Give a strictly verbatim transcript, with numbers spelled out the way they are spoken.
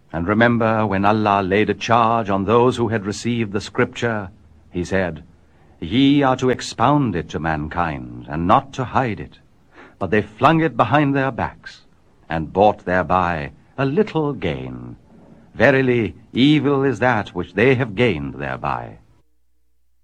And remember, when Allah laid a charge on those who had received the Scripture, he said, Ye are to expound it to mankind, and not to hide it. But they flung it behind their backs, and bought thereby a little gain. Verily, evil is that which they have gained thereby.